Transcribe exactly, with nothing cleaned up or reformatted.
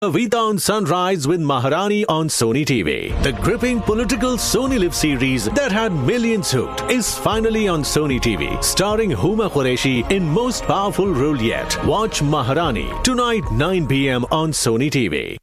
Avita on Sunrise with Maharani on Sony T V. The gripping political Sony Live series that had millions hooked is finally on Sony T V, starring Huma Qureshi in most powerful role yet. Watch Maharani tonight nine p m on Sony T V.